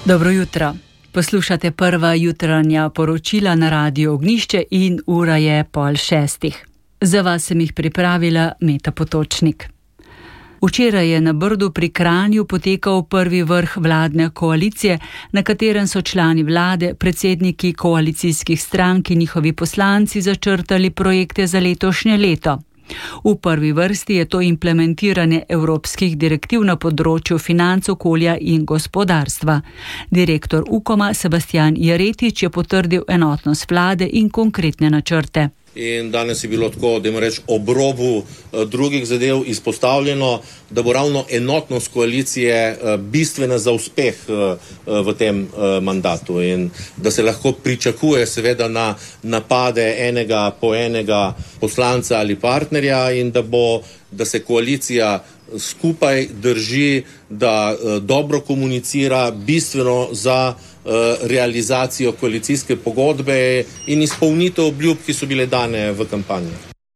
Dobro jutro. Poslušate prva jutranja poročila na Radiu Ognjišče in ura je 5:30. Za vas sem jih pripravila Meta Potočnik. Včeraj je na Brdu pri Kranju potekal prvi vrh vladne koalicije, na katerem so člani vlade, predsedniki koalicijskih strank in njihovi poslanci začrtali projekte za letošnje leto. V prvi vrsti je to implementiranje evropskih direktiv na področju financ, okolja in gospodarstva. Direktor Ukoma Sebastian Jeretič je potrdil enotnost vlade in konkretne načrte. In danes je bilo tako, da reč, ob robu drugih zadev izpostavljeno, da bo ravno enotnost koalicije bistvena za uspeh v tem mandatu in da se lahko pričakuje seveda na napade enega po enega poslanca ali partnerja in da se koalicija skupaj drži, da dobro komunicira, bistveno za realizacijo koalicijske pogodbe in izpolnitev obljub, ki so bile dane v kampanji.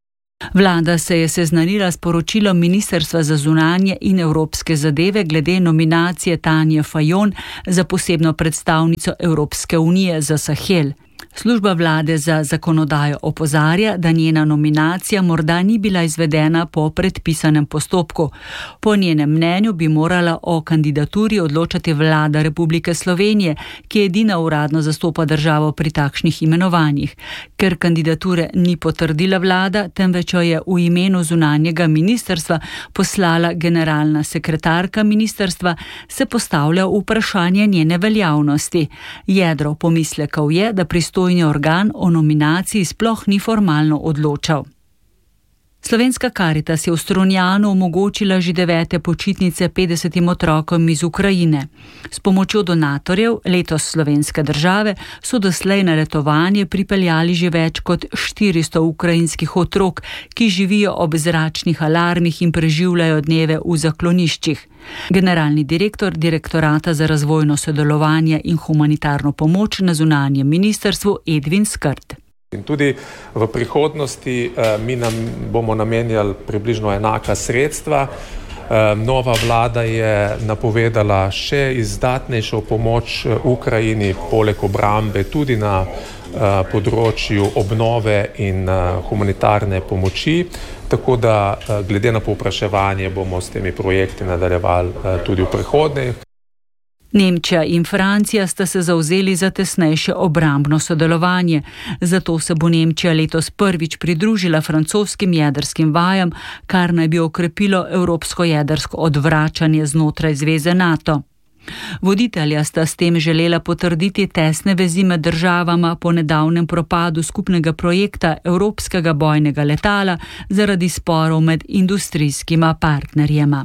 Vlada se je seznanila s poročilom Ministrstva za zunanje in evropske zadeve glede nominacije Tanje Fajon za posebno predstavnico Evropske unije za Sahel. Služba vlade za zakonodajo opozarja, da njena nominacija morda ni bila izvedena po predpisanem postopku. Po njenem mnenju bi morala o kandidaturi odločati vlada Republike Slovenije, ki edina uradno zastopa državo pri takšnih imenovanjih. Ker kandidature ni potrdila vlada, temveč jo je v imenu zunanjega ministrstva poslala generalna sekretarka ministrstva, se postavlja vprašanje njene veljavnosti. Jedro pomislekov je, da pristojni organ o nominaciji sploh ni formalno odločal. Slovenska Karitas je v Strunjanu omogočila že 9. počitnice 50 otrokom iz Ukrajine. S pomočjo donatorjev, letos slovenske države, so doslej na letovanje pripeljali že več kot 400 ukrajinskih otrok, ki živijo ob zračnih alarmih in preživljajo dneve v zakloniščih. Generalni direktor Direktorata za razvojno sodelovanje in humanitarno pomoč na zunanjem ministrstvu Edvin Skrt. In tudi v prihodnosti mi bomo namenjali približno enaka sredstva. Nova vlada je napovedala še izdatnejšo pomoč Ukrajini, poleg obrambe, tudi na področju obnove in humanitarne pomoči. Tako da glede na povpraševanje bomo s temi projekti nadaljevali tudi v prihodnje. Nemčija in Francija sta se zavzeli za tesnejše obrambno sodelovanje. Zato se bo Nemčija letos prvič pridružila francoskim jedrskim vajam, kar naj bi okrepilo evropsko jedrsko odvračanje znotraj zveze NATO. Voditelja sta s tem želela potrditi tesne vezi med državama po nedavnem propadu skupnega projekta evropskega bojnega letala zaradi sporov med industrijskima partnerjema.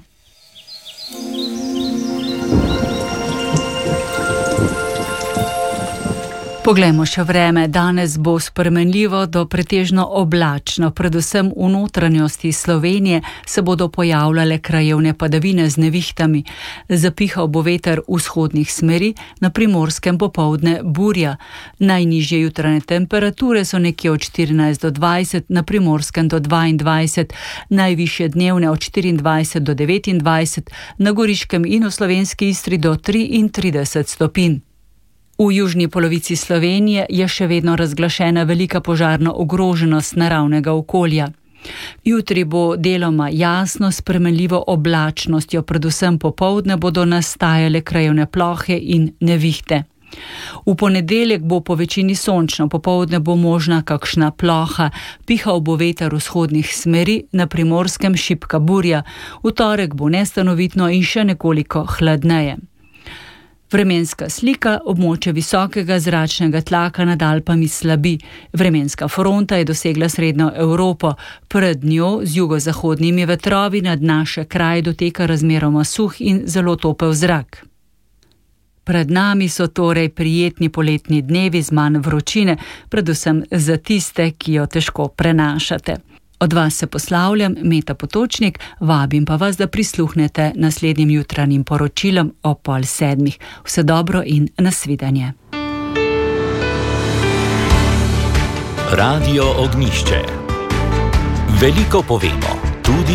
Poglejmo še vreme. Danes bo spremenljivo do pretežno oblačno. Predvsem v notranjosti Slovenije se bodo pojavljale krajevne padavine z nevihtami. Zapihal bo veter vzhodnih smeri, na Primorskem popoldne burja. Najnižje jutranje temperature so nekje od 14 do 20, na Primorskem do 22, najvišje dnevne od 24 do 29, na Goriškem in v slovenski Istri do 33 stopinj. V južni polovici Slovenije je še vedno razglašena velika požarna ogroženost naravnega okolja. Jutri bo deloma jasno, s spremenljivo oblačnostjo, predvsem popoldne bodo nastajale krajevne plohe in nevihte. V ponedeljek bo po večini sončno, popoldne bo možna kakšna ploha, pihal bo veter vzhodnih smeri, na Primorskem šibka burja, v torek bo nestanovitno in še nekoliko hladneje. Vremenska slika, območje visokega zračnega tlaka nad Alpami slabi. Vremenska fronta je dosegla srednjo Evropo. Pred njo z jugozahodnimi vetrovi nad naše kraje doteka razmeroma suh in zelo topel zrak. Pred nami so torej prijetni poletni dnevi z manj vročine, predvsem za tiste, ki jo težko prenašate. Od vas se poslavljam, Meta Potočnik, vabim pa vas, da prisluhnete naslednjim jutranjim poročilom o 6:30. Vse dobro in nasvidenje. Radio Ognjišče. Veliko povemo, tudi